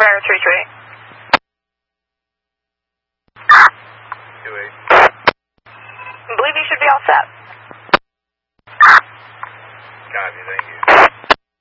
Prepare 328. 28. I believe you should be all set. Copy, thank you.